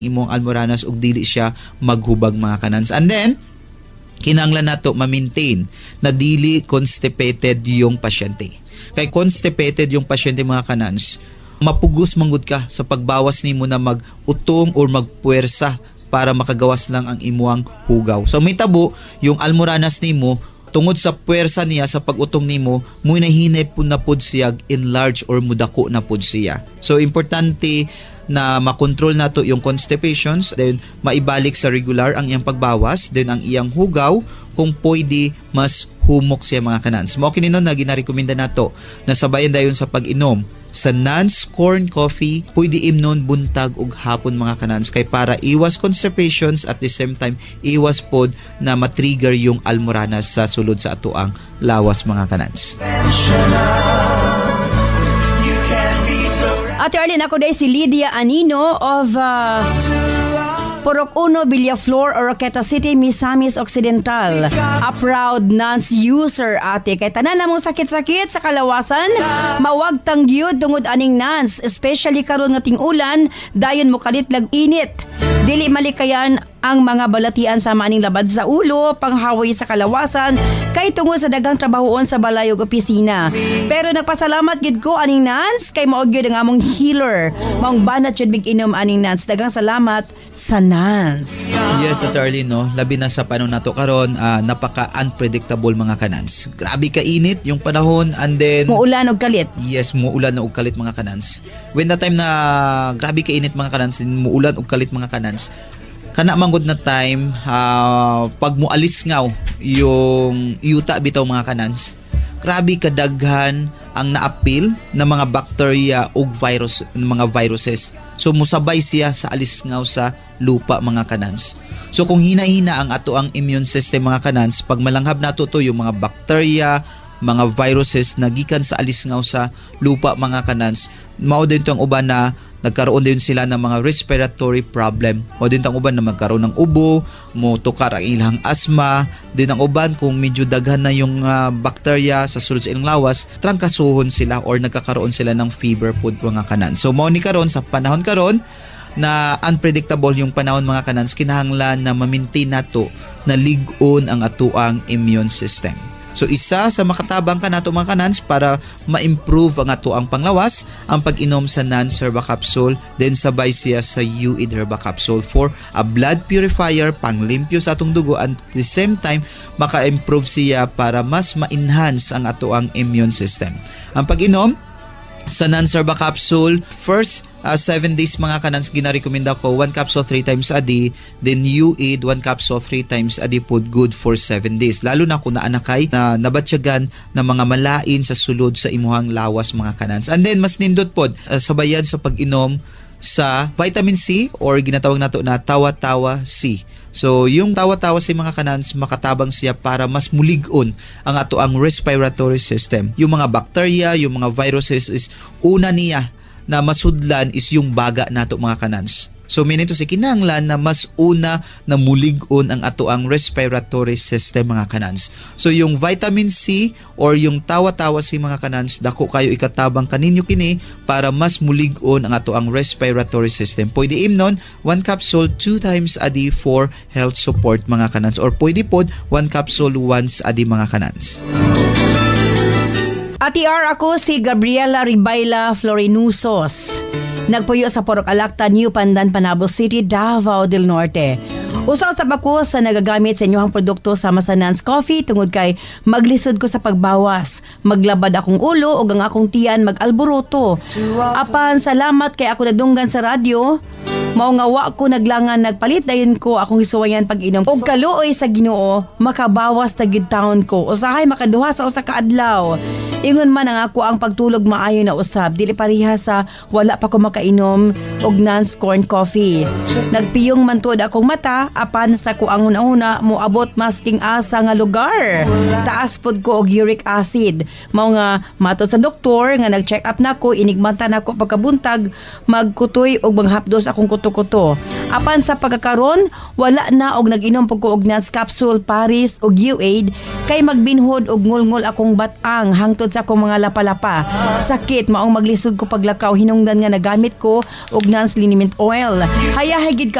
imong almoranas ug dili siya maghubag mga kanans. And then kinahanglan nato ma-maintain na dili constipated yung pasyente. Kay constipated yung pasyente mga kanans, mapugos manggod ka sa pagbawas nimo na mag-utong or magpuwersa para makagawas lang ang imuang hugaw. So may tabo yung almoranas nimo tungod sa puwersa niya sa pag-utong nimo, muy nahinay pud na pud siya enlarge or mudako na pud siya. So importante na makontrol nato yung constipations, then maibalik sa regular ang iyang pagbawas, then ang iyang hugaw kung pwede mas humok siya mga kanans. Mao kini nun na ginarekomenda nato na sabayan dayon sa pag-inom sa Nance corn coffee, pwede imnon buntag ug hapon mga kanans kay para iwas constipations at the same time iwas pod na matrigger yung almoranas sa sulod sa atoang lawas mga kanans. Ate Arlene, ako dahil si Lydia Anino of Purok Uno, Villaflor, Oroqueta City, Misamis Occidental. A proud Nance user, ate. Kay tanan na mong sakit-sakit sa kalawasan, mawag tangyod tungod aning Nance. Especially karon nga ting-ulan, dayon mo kalit lag init. Dili malikayan ang mga balatian sa maning labad sa ulo, panghaway sa kalawasan, kay tungod sa dagang trabahoon sa balay ug opisina. Pero nagpasalamat gid ko aning Nance kay mao gyud ang among healer. Maong banat jud big inom aning Nance. Dagang salamat sa Nance. Yes, Ate Arlene, no? Labi na sa panahon nato karon, napaka-unpredictable mga kanans. Grabe ka init yung panahon and then muulan og kalit. Yes, muulan og kalit mga kanans. When the time na grabe ka init mga kanans, muulan og kalit mga kanans, kana manggod na time pag mualis ngaw yung yuta bitaw mga kanans, grabe kadaghan ang naapil na mga bacteria ug virus, mga viruses. So musabay siya sa alis ngaw sa lupa mga kanans. So kung hina-hina ang ato ang immune system mga kanans, pag malanghab nato to yung mga bacteria, mga viruses na gikan sa alis ngaw sa lupa mga kanans, mao din to ang uban na nagkaroon din sila ng mga respiratory problem. O din ang uban na magkaroon ng ubo, mo tukar ang ilang asma, din ang uban kung medyo daghan na yung bacteria sa sulod sa ilang lawas, trangkasuhon sila or nagkakaroon sila ng fever pod mga kanan. So mao ni karon sa panahon karon na unpredictable yung panahon mga kanans, kinahanglan na ma-maintain nato na lig-on ang atuang immune system. So isa sa makatabang ka nato mga kanans para ma-improve ang ato ang panglawas, ang pag-inom sa Nance Herba Capsule, then sabay siya sa U-Aid Herba Capsule for a blood purifier, panglimpyo sa atong dugo, and at the same time maka-improve siya para mas ma-enhance ang ato ang immune system. Ang pag-inom sa Nance Herba Capsule, first 7 days mga kanans, ginarekomenda ko 1 capsule 3 times a day, then U-Aid 1 capsule 3 times a day po, good for 7 days. Lalo na kung naanakay na nabatsyagan ng mga malain sa sulod sa imuhang lawas mga kanans. And then mas nindot po, sabayan sa pag-inom sa vitamin C or ginatawag nato na tawa-tawa C. So yung tawa-tawa si mga kanans, makatabang siya para mas mulig-on ang ato ang respiratory system. Yung mga bacteria, yung mga viruses is una niya na masudlan is yung baga nato mga kanans. So meaning to say, kinahanglan na mas una na mulig-on ang ato ang respiratory system mga kanans. So yung vitamin C or yung tawa-tawa si mga kanans, dako kayo ikatabang kaninyo kini para mas mulig-on ang ato ang respiratory system. Pwede imnon 1 capsule 2 times a day for health support mga kanans, or pwede pod 1 capsule once a day mga kanans. Ati R, ako si Gabriela Ribayla Florinusos. Nagpuyo sa Purok Alacta, New Pandan, Panabo City, Davao del Norte. Usaw-usap ako sa nagagamit sa inyong produkto sama sa Nance Coffee tungod kay maglisod ko sa pagbawas. Maglabad akong ulo o ang akong tiyan mag-alboroto. Apan salamat kay ako nadunggan sa radyo. Mao nga wa ko naglangan nagpalit dayon ko akong gisuwayan pag-inom. Og kaluoy sa Ginoo, makabawas ta gid taon ko. Usahay makaduha sa usa ka adlaw. Ingon man ang ako ang pagtulog maayo na usab, dili pareha sa wala pa ko makainom og Nance corn coffee. Nagpiyong man tuod akong mata apan sa ko ang una-una moabot masking asa nga lugar. Taas pod ko og uric acid. Mao nga matud sa doktor nga nag-check up nako, inigmanta nako pagkabuntag magkutoy og manghapdos akong kuto-kuto. Apan sa pagkakaron wala na og nag-inom pud ko og Nance capsule Paris og U-Aid kay magbinhod og ngulngol akong batang hangtod sa akong mga lapalapa. Sakit maong maglisod ko paglakaw, hinungdan nga nagamit ko og Nance liniment oil. Hayahay gid ka